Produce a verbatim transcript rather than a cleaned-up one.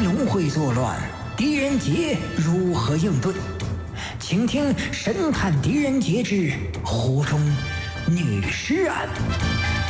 龙会作乱，狄仁杰如何应对？请听《神探狄仁杰之湖中女尸案》。